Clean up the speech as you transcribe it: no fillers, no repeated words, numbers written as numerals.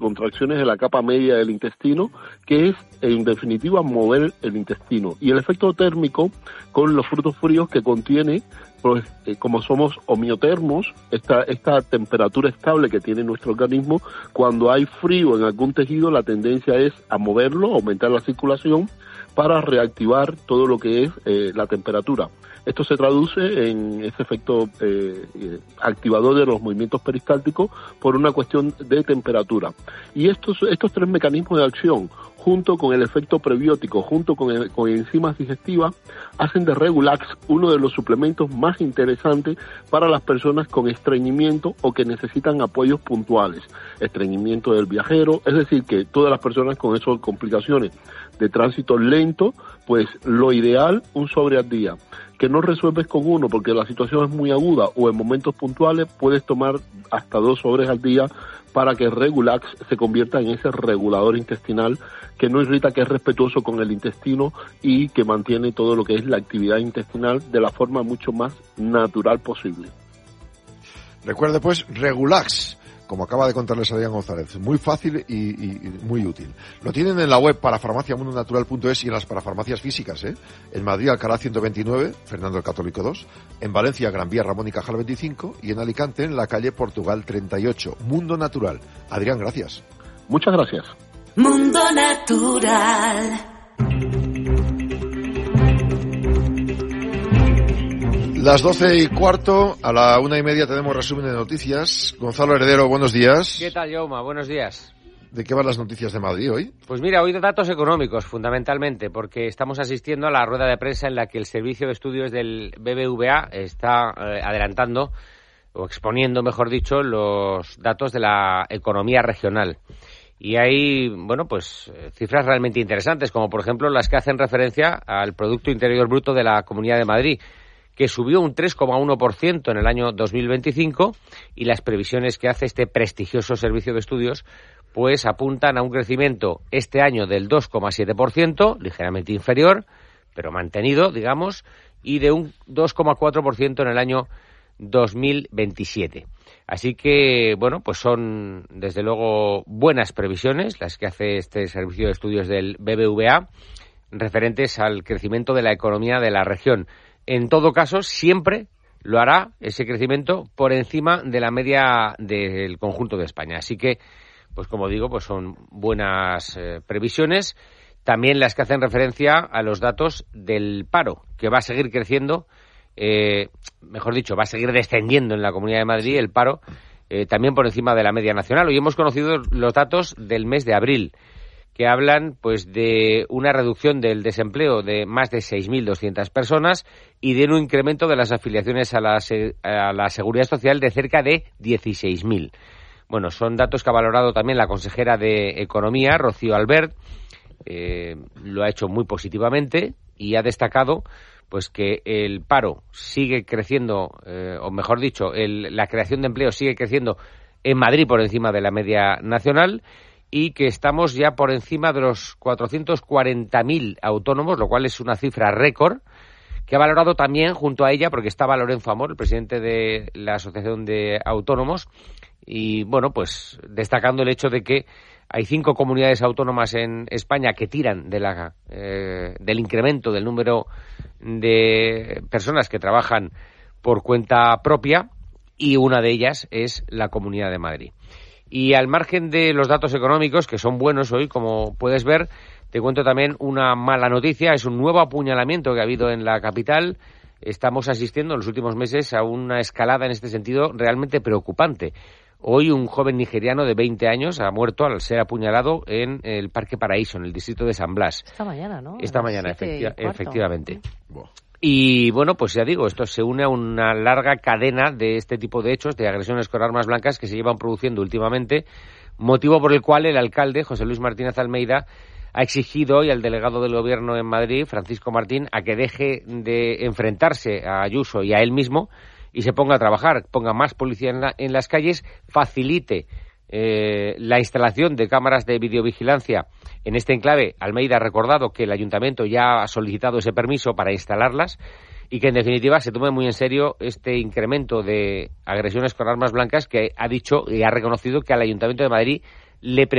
contracciones de la capa media del intestino, que es, en definitiva, mover el intestino. Y el efecto térmico con los frutos fríos que contiene, pues, como somos homeotermos, esta temperatura estable que tiene nuestro organismo, cuando hay frío en algún tejido, la tendencia es a moverlo, aumentar la circulación para reactivar todo lo que es la temperatura. Esto se traduce en ese efecto activador de los movimientos peristálticos por una cuestión de temperatura. Y estos tres mecanismos de acción, junto con el efecto prebiótico, junto con enzimas digestivas, hacen de Regulax uno de los suplementos más interesantes para las personas con estreñimiento o que necesitan apoyos puntuales. Estreñimiento del viajero, es decir, que todas las personas con esas complicaciones de tránsito lento, pues lo ideal, un sobre al día. Que no resuelves con uno porque la situación es muy aguda o en momentos puntuales, puedes tomar hasta 2 sobres al día para que Regulax se convierta en ese regulador intestinal que no irrita, que es respetuoso con el intestino y que mantiene todo lo que es la actividad intestinal de la forma mucho más natural posible. Recuerde pues Regulax, como acaba de contarles Adrián González, muy fácil y muy útil. Lo tienen en la web parafarmaciamundonatural.es y en las parafarmacias físicas, en Madrid, Alcalá 129, Fernando el Católico 2, en Valencia, Gran Vía, Ramón y Cajal 25, y en Alicante, en la calle Portugal 38. Mundo Natural. Adrián, gracias. Muchas gracias. Mundo Natural. Las 12:15, a la 1:30 tenemos resumen de noticias. Gonzalo Heredero, buenos días. ¿Qué tal, Jaume? Buenos días. ¿De qué van las noticias de Madrid hoy? Pues mira, hoy de datos económicos, fundamentalmente, porque estamos asistiendo a la rueda de prensa en la que el Servicio de Estudios del BBVA está adelantando, o exponiendo, mejor dicho, los datos de la economía regional. Y hay, bueno, pues cifras realmente interesantes, como por ejemplo las que hacen referencia al Producto Interior Bruto de la Comunidad de Madrid, que subió un 3,1% en el año 2025, y las previsiones que hace este prestigioso servicio de estudios pues apuntan a un crecimiento este año del 2,7%, ligeramente inferior, pero mantenido, digamos, y de un 2,4% en el año 2027. Así que, bueno, pues son desde luego buenas previsiones las que hace este servicio de estudios del BBVA referentes al crecimiento de la economía de la región. En todo caso, siempre lo hará ese crecimiento por encima de la media del conjunto de España. Así que, pues como digo, pues son buenas previsiones. También las que hacen referencia a los datos del paro, que va a seguir creciendo, mejor dicho, va a seguir descendiendo en la Comunidad de Madrid el paro, también por encima de la media nacional. Hoy hemos conocido los datos del mes de abril, que hablan pues de una reducción del desempleo de más de 6.200 personas y de un incremento de las afiliaciones a la Seguridad Social de cerca de 16.000. Bueno, son datos que ha valorado también la consejera de Economía, Rocío Albert. Lo ha hecho muy positivamente y ha destacado pues que el paro sigue creciendo, o mejor dicho, la creación de empleo sigue creciendo en Madrid por encima de la media nacional, y que estamos ya por encima de los 440.000 autónomos, lo cual es una cifra récord, que ha valorado también junto a ella, porque estaba Lorenzo Amor, el presidente de la Asociación de Autónomos, y bueno, pues destacando el hecho de que hay 5 comunidades autónomas en España que tiran del incremento del número de personas que trabajan por cuenta propia, y una de ellas es la Comunidad de Madrid. Y al margen de los datos económicos, que son buenos hoy, como puedes ver, te cuento también una mala noticia. Es un nuevo apuñalamiento que ha habido en la capital. Estamos asistiendo en los últimos meses a una escalada en este sentido realmente preocupante. Hoy un joven nigeriano de 20 años ha muerto al ser apuñalado en el Parque Paraíso, en el distrito de San Blas. Esta mañana, ¿no? Esta mañana, efectivamente. Y bueno, pues ya digo, esto se une a una larga cadena de este tipo de hechos, de agresiones con armas blancas que se llevan produciendo últimamente, motivo por el cual el alcalde, José Luis Martínez Almeida, ha exigido hoy al delegado del Gobierno en Madrid, Francisco Martín, a que deje de enfrentarse a Ayuso y a él mismo y se ponga a trabajar, ponga más policía en las calles, facilite la instalación de cámaras de videovigilancia en este enclave. Almeida ha recordado que el ayuntamiento ya ha solicitado ese permiso para instalarlas y que en definitiva se tome muy en serio este incremento de agresiones con armas blancas que ha dicho y ha reconocido que al Ayuntamiento de Madrid le